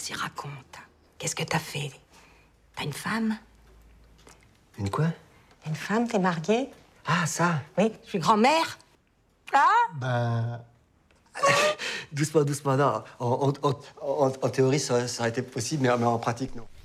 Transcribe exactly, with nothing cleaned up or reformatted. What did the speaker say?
Vas-y, raconte. Qu'est-ce que t'as fait? T'as une femme? Une quoi? Une femme, t'es mariée? Ah, ça? Oui, je suis grand-mère. Ah? Bah... doucement, doucement, non. En, en, en, en, en théorie, ça, ça aurait été possible, mais, mais en pratique, non.